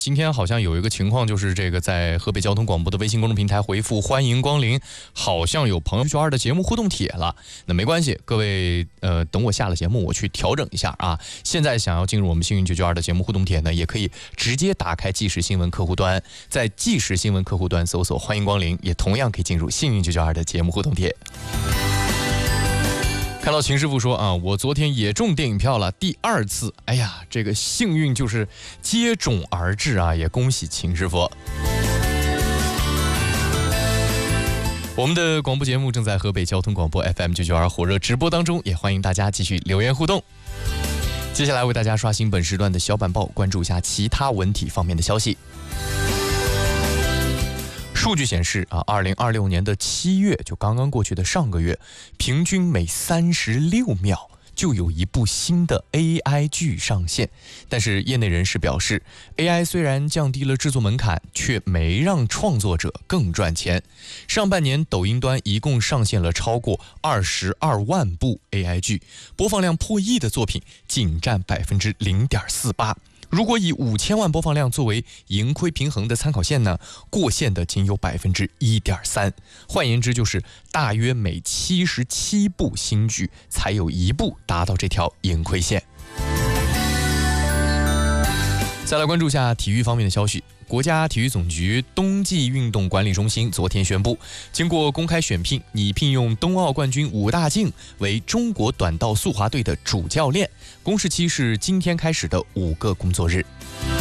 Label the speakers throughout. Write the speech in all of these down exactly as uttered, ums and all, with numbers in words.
Speaker 1: 今天好像有一个情况，就是这个在河北交通广播的微信公众平台回复欢迎光临，好像有朋友圈的节目互动帖了。那没关系，各位呃，等我下了节目我去调整一下啊。现在想要进入我们幸运九九二的节目互动帖呢，也可以直接打开即时新闻客户端，在即时新闻客户端搜索欢迎光临，也同样可以进入幸运九九二的节目互动帖。看到秦师傅说啊，我昨天也中电影票了，第二次，哎呀，这个幸运就是接踵而至啊，也恭喜秦师傅。我们的广播节目正在河北交通广播 F M 九九二火热直播当中，也欢迎大家继续留言互动。接下来为大家刷新本时段的小板报，关注一下其他文体方面的消息。数据显示啊，二零二六年的七月，就刚刚过去的上个月，平均每三十六秒就有一部新的 A I 剧上线。但是业内人士表示 ，A I 虽然降低了制作门槛，却没让创作者更赚钱。上半年，抖音端一共上线了超过二十二万部 A I 剧，播放量破亿的作品仅占百分之零点四八。如果以五千万播放量作为盈亏平衡的参考线呢，过线的仅有百分之一点三。换言之，就是大约每七十七部新剧才有一部达到这条盈亏线。再来关注一下体育方面的消息。国家体育总局冬季运动管理中心昨天宣布，经过公开选聘，拟聘用冬奥冠军武大靖为中国短道速滑队的主教练，公示期是今天开始的五个工作日。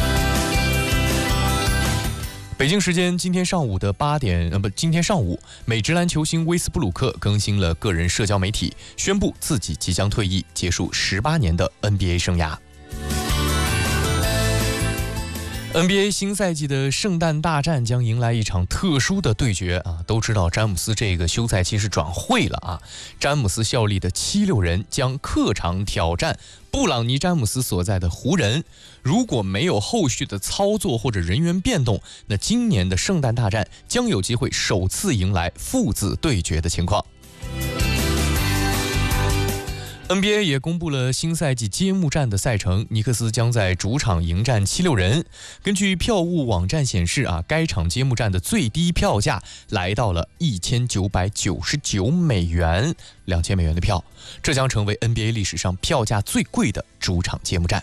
Speaker 1: 北京时间今天上午的八点，呃不，今天上午，美职篮球星威斯布鲁克更新了个人社交媒体，宣布自己即将退役，结束十八年的 N B A 生涯。N B A 新赛季的圣诞大战将迎来一场特殊的对决啊！都知道詹姆斯这个休赛期是转会了啊，詹姆斯效力的七六人将客场挑战布朗尼詹姆斯所在的湖人。如果没有后续的操作或者人员变动，那今年的圣诞大战将有机会首次迎来父子对决的情况。N B A 也公布了新赛季揭幕战的赛程，尼克斯将在主场迎战七六人。根据票务网站显示啊，该场揭幕战的最低票价来到了一千九百九十九美元，两千美元的票，这将成为 N B A 历史上票价最贵的主场揭幕战。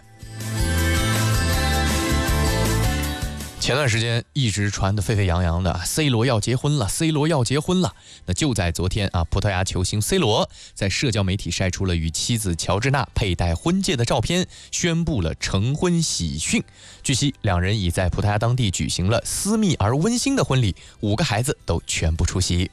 Speaker 1: 前段时间一直传得沸沸扬扬的 C 罗要结婚了 C 罗要结婚了，那就在昨天啊，葡萄牙球星 C 罗在社交媒体晒出了与妻子乔治娜佩戴婚戒的照片，宣布了成婚喜讯。据悉，两人已在葡萄牙当地举行了私密而温馨的婚礼，五个孩子都全部出席。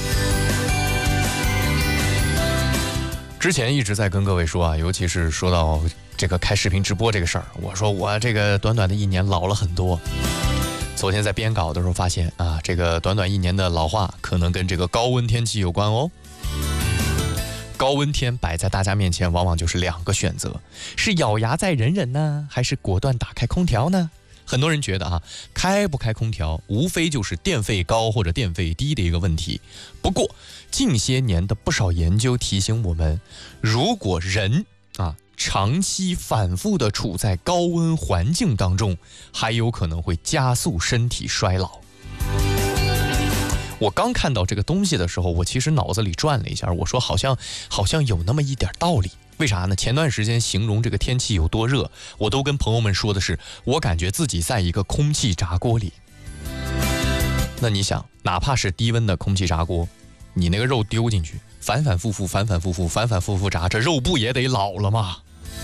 Speaker 1: 之前一直在跟各位说啊，尤其是说到这个开视频直播这个事儿，我说我这个短短的一年老了很多。昨天在编稿的时候发现啊，这个短短一年的老化可能跟这个高温天气有关哦。高温天摆在大家面前往往就是两个选择，是咬牙再忍忍呢，还是果断打开空调呢？很多人觉得啊，开不开空调无非就是电费高或者电费低的一个问题。不过近些年的不少研究提醒我们，如果人啊长期反复地处在高温环境当中，还有可能会加速身体衰老。我刚看到这个东西的时候，我其实脑子里转了一下，我说好像好像有那么一点道理。为啥呢？前段时间形容这个天气有多热，我都跟朋友们说的是，我感觉自己在一个空气炸锅里。那你想，哪怕是低温的空气炸锅，你那个肉丢进去，反反复复反反复复反反复复炸，这肉不也得老了吗？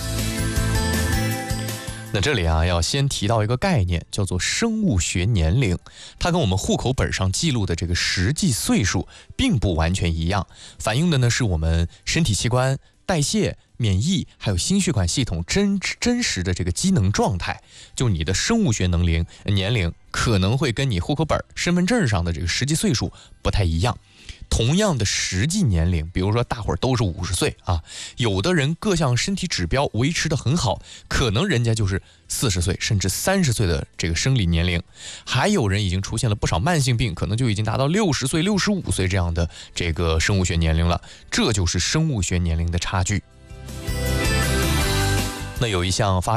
Speaker 1: 那这里啊，要先提到一个概念，叫做生物学年龄。它跟我们户口本上记录的这个实际岁数并不完全一样，反映的呢是我们身体器官、代谢、免疫还有心血管系统真真实的这个机能状态。就你的生物学能龄年龄可能会跟你户口本、身份证上的这个实际岁数不太一样。同样的实际年龄，比如说大伙儿都是五十岁啊，有的人各项身体指标维持得很好，可能人家就是四十岁甚至三十岁的这个生理年龄，还有人已经出现了不少慢性病，可能就已经达到六十岁、六十五岁这样的这个生物学年龄了，这就是生物学年龄的差距。那有一项发